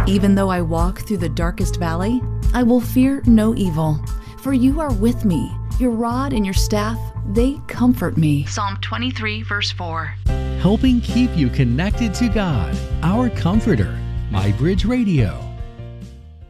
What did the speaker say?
Even though I walk through the darkest valley, I will fear no evil, for you are with me. Your rod and your staff, they comfort me. Psalm 23, verse 4. Helping keep you connected to God, our comforter. MyBridge Radio.